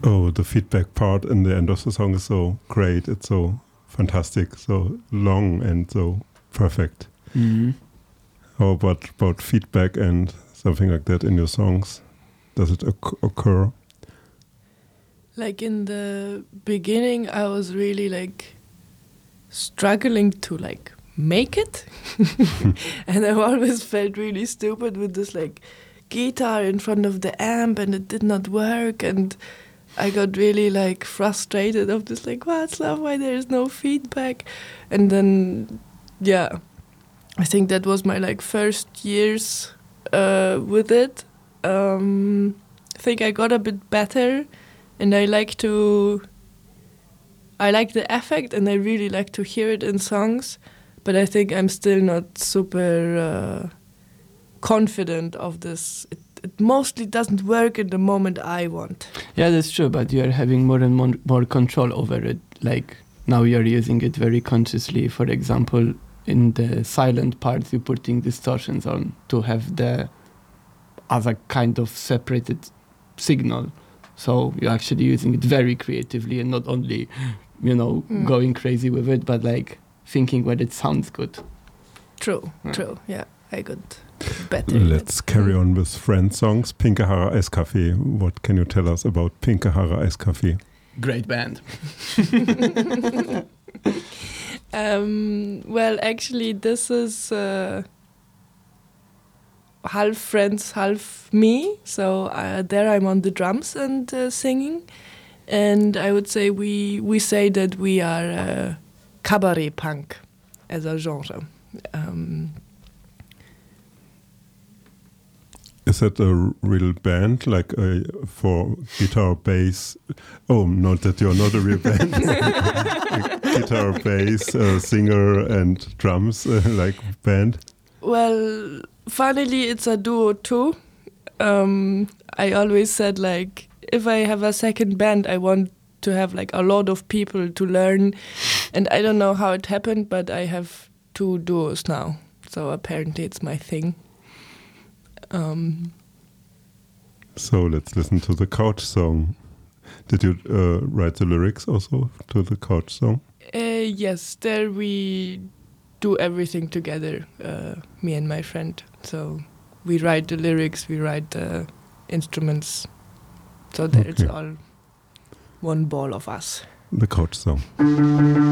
Oh, the feedback part in the end of the song is so great. It's so fantastic, so long and so perfect. Mm-hmm. How about feedback and something like that in your songs? Does it occur? Like in the beginning, I was really like struggling to like make it. And I always felt really stupid with this like guitar in front of the amp and it did not work, and I got really like frustrated of this like, Václav, why there is no feedback? And then yeah, I think that was my like first years with it. I think I got a bit better, and I like the effect, and I really like to hear it in songs, but I think I'm still not super confident of this. It mostly doesn't work in the moment I want. Yeah, that's true, but you are having more and more control over it. Like now you're using it very consciously. For example, in the silent parts, you're putting distortions on to have the other kind of separated signal. So you're actually using it very creatively and not only, going crazy with it, but like thinking when it sounds good. True. Yeah, I got better. Let's carry on with Friend songs. Pinke Haare Eiskaffee. What can you tell us about Pinke Haare Eiskaffee? Great band. Well, actually, this is half friends, half me. So there I'm on the drums and singing. And I would say we say that we are cabaret punk as a genre. Is that a real band, like for guitar, bass? Oh, not that you're not a real band. Guitar, bass, singer, and drums, like band? Well, funnily, it's a duo too. I always said, like, if I have a second band, I want to have like a lot of people to learn. And I don't know how it happened, but I have 2 duos now. So apparently it's my thing. So let's listen to the Couch song. Did you write the lyrics also to the Couch song? Yes, there we do everything together, me and my friend. So we write the lyrics, we write the instruments. So there it's all one ball of us. The Couch song.